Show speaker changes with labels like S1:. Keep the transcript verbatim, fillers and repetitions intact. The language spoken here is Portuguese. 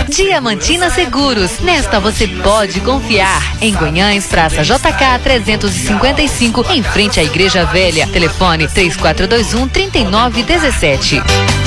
S1: Diamantina Seguros, nesta você pode confiar. Em Guanhães, Praça J K trezentos e cinquenta e cinco, em frente à Igreja Velha. Telefone três quatro dois um, três nove um sete.